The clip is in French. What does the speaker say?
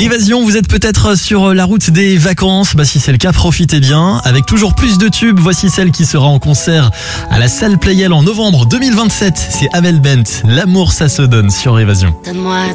Évasion, vous êtes peut-être sur la route des vacances. Si c'est le cas, profitez bien. Avec toujours plus de tubes, voici celle qui sera en concert à la salle Playel en novembre 2027. C'est Abel Bent. L'amour, ça se donne sur Évasion. Donne-moi